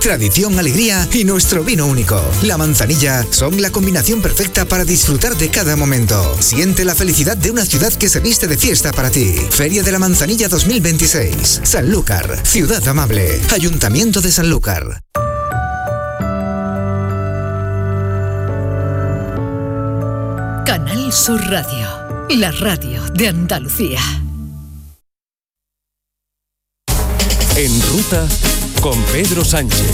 tradición, alegría y nuestro vino único. La Manzanilla son la combinación perfecta para disfrutar de cada momento. Siente la felicidad de una ciudad que se viste de fiesta para ti. Feria de la Manzanilla 2026. Sanlúcar, ciudad amable. Ayuntamiento de Sanlúcar. Canal Sur Radio, la radio de Andalucía. En ruta con Pedro Sánchez.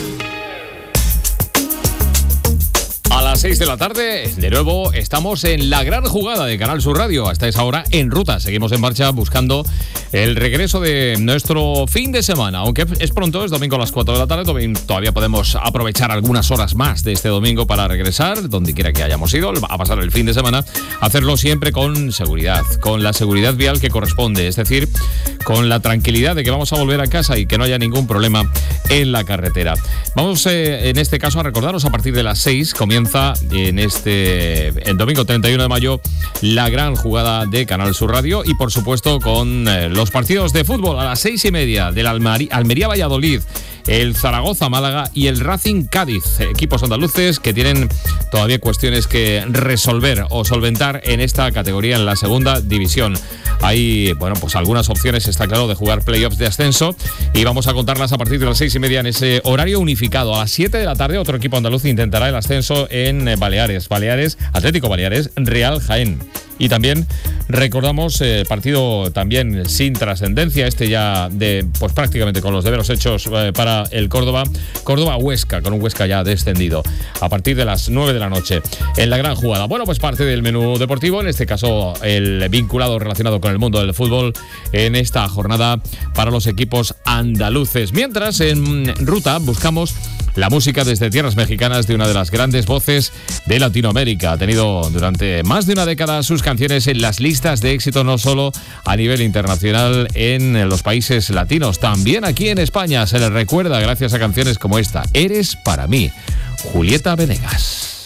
A las 6 de la tarde, de nuevo, estamos en la gran jugada de Canal Sur Radio. Hasta esa hora, en ruta. Seguimos en marcha buscando el regreso de nuestro fin de semana. Aunque es pronto, es domingo a las 4 de la tarde. Todavía podemos aprovechar algunas horas más de este domingo para regresar, donde quiera que hayamos ido, a pasar el fin de semana. Hacerlo siempre con seguridad, con la seguridad vial que corresponde. Es decir, con la tranquilidad de que vamos a volver a casa y que no haya ningún problema en la carretera. Vamos, en este caso, a recordaros, a partir de las 6 comienza el domingo 31 de mayo la gran jugada de Canal Sur Radio y por supuesto con los partidos de fútbol a las 6:30 del Almería Valladolid, el Zaragoza Málaga y el Racing Cádiz, equipos andaluces que tienen todavía cuestiones que resolver o solventar en esta categoría, en la segunda división. Hay, pues algunas opciones, está claro, de jugar playoffs de ascenso y vamos a contarlas a partir de las 6:30 en ese horario unificado. A las 7 de la tarde otro equipo andaluz intentará el ascenso en Baleares, Atlético Baleares, Real Jaén. Y también recordamos partido también sin trascendencia, ya de prácticamente con los deberes hechos para el Córdoba-Huesca, con un Huesca ya descendido, a partir de las 9 de la noche en la gran jugada. Bueno, pues parte del menú deportivo, en este caso el vinculado relacionado con el mundo del fútbol en esta jornada para los equipos andaluces. Mientras en ruta buscamos la música desde tierras mexicanas de una de las grandes voces de Latinoamérica. Ha tenido durante más de una década sus canciones en las listas de éxito, no solo a nivel internacional en los países latinos, también aquí en España se le recuerda gracias a canciones como esta, Eres para mí, Julieta Venegas.